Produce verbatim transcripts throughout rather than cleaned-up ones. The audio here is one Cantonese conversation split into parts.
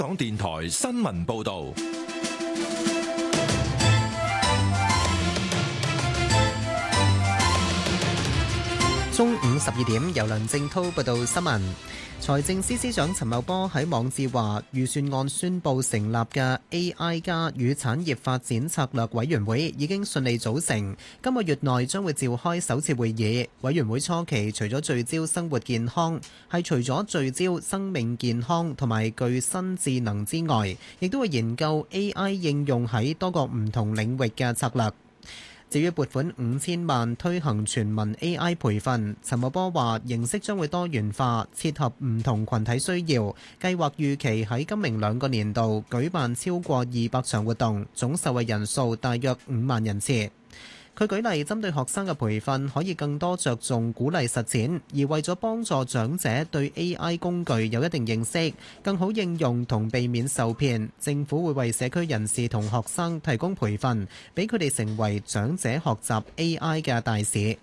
港電台新聞報道。 中午十二點，由梁正滔報道新聞。財政司司長陳茂波喺網誌話，預算案宣布成立嘅 A I 加與產業發展策略委員會已經順利組成，今個月內將會召開首次會議。委員會初期除咗聚焦生活健康，係除咗聚焦生命健康同埋具新智能之外，亦都會研究 A I 應用喺多個唔同領域嘅策略。至於撥款五千萬推行全民 A I 培訓，陳茂波話形式將會多元化，切合唔同群體需要。計劃預期喺今明兩個年度舉辦超過二百場活動，總受惠人數大約五萬人次。佢舉例，針對學生嘅培訓可以更多着重鼓勵實踐，而為咗幫助長者對 A I 工具有一定認識，更好應用同避免受騙，政府會為社區人士同學生提供培訓，俾佢哋成為長者學習 A I 嘅大使。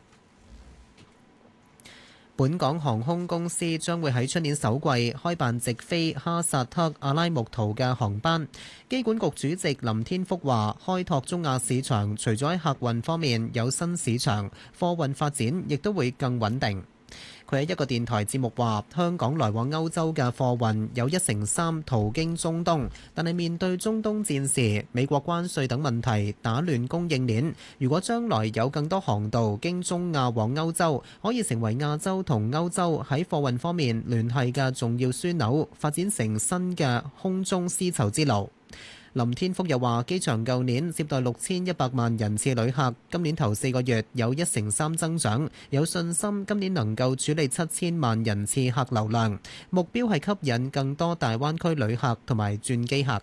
本港航空公司將會喺出年首季開辦直飛哈薩克阿拉木圖嘅航班。機管局主席林天福話，開拓中亞市場，除咗喺客運方面有新市場，貨運發展亦都會更穩定。佢喺一個電台節目話，香港來往歐洲嘅貨運有一成三途經中東，但係面對中東戰事、美國關稅等問題打亂供應鏈。如果將來有更多航道經中亞往歐洲，可以成為亞洲同歐洲喺貨運方面聯繫嘅重要樞紐，發展成新嘅空中絲綢之路。林天福又話，機場舊年接待六千一百萬人次旅客，今年頭四個月有一成三增長，有信心今年能夠處理七千萬人次客流量，目標係吸引更多大灣區旅客同埋轉機客。二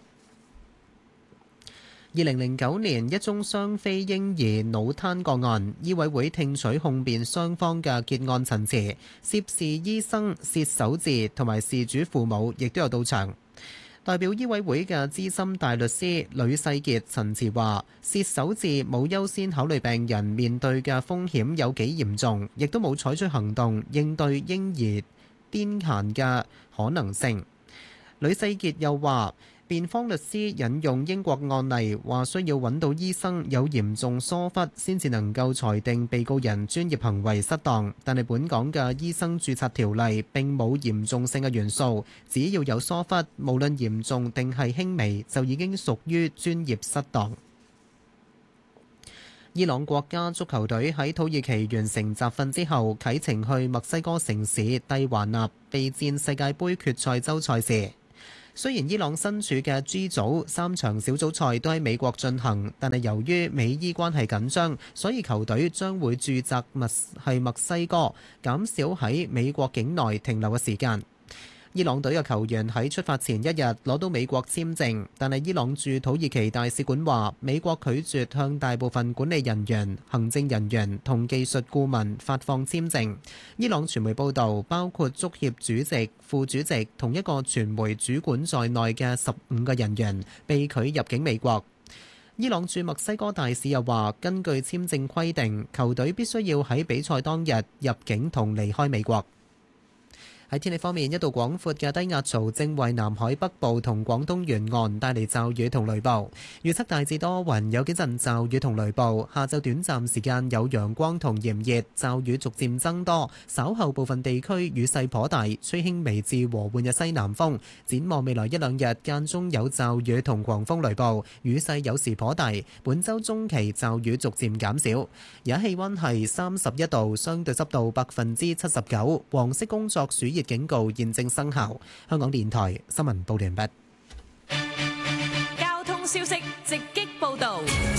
零零九年一宗雙非嬰兒腦癱個案，醫委會聽取控辯雙方嘅結案陳詞，涉事醫生薛守志同埋事主父母亦都有到場。代表醫委會嘅資深大律師呂世傑陳詞話，薛守志冇優先考慮病人面對嘅風險有幾嚴重，亦都冇採取行動應對嬰兒癲癇嘅可能性。呂世傑又話，辯方律師引用英國案例，話需要揾到醫生有嚴重疏忽先至能夠裁定被告人專業行為失當，但係本港嘅醫生註冊條例並冇嚴重性嘅元素，只要有疏忽，無論嚴重定係輕微，就已經屬於專業失當。伊朗國家足球隊喺土耳其完成集訓之後，啟程去墨西哥城市蒂華納備戰世界盃決賽周賽事。雖然伊朗身處嘅 G 組三場小組賽都喺美國進行，但係由於美伊關係緊張，所以球隊將會駐紮墨係墨西哥，減少喺美國境內停留嘅時間。伊朗隊嘅球員喺出發前一日攞到美國簽證，但係伊朗駐土耳其大使館話，美國拒絕向大部分管理人員、行政人員同技術顧問發放簽證。伊朗傳媒報導，包括足協主席、副主席同一個傳媒主管在內嘅十五個人員被拒入境美國。伊朗駐墨西哥大使又話，根據簽證規定，球隊必須要喺比賽當日入境同離開美國。喺天氣方面，一道廣闊嘅低壓槽正為南海北部同廣東沿岸帶嚟驟雨同雷暴。預測大致多雲，有幾陣驟雨同雷暴。下晝短暫時間有陽光同炎熱，驟雨逐漸增多。稍後部分地區雨勢頗大，吹輕微至和緩嘅西南風。展望未來一兩日間中有驟雨同狂風雷暴，雨勢有時頗大。本週中期驟雨逐漸減少。而家氣溫係三十一度，相對濕度百分之七十九。黃色工作暑熱警告現正生效。香港電台新聞報道完畢。 交通消息直擊報道。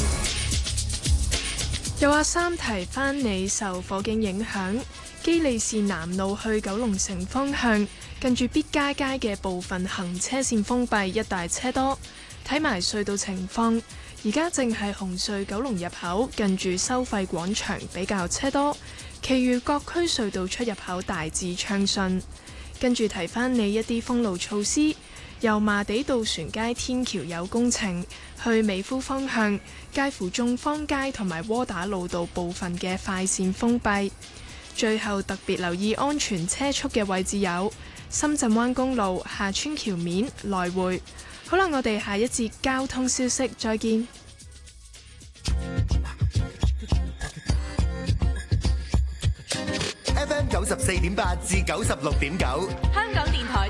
又話三提翻你，受火警影響，基利士南路去九龍城方向，近住必嘉街嘅部分行車線封閉，一帶車多。睇埋隧道情況，而家正係紅隧九龍入口近住收費廣場比較車多。其餘各區隧道出入口大致暢順。跟住提翻你一啲封路措施，油麻地道船街天橋有工程，去美孚方向介乎眾坊街同埋窩打老道部分嘅快線封閉。最後特別留意安全車速嘅位置有深圳灣公路下村橋面來回。好啦，我哋下一節交通消息再見。 F M 九十四點八至九十六點九， 香港電台